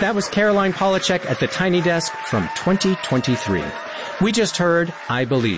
That was Caroline Polachek at the Tiny Desk from 2023. We just heard I Believe.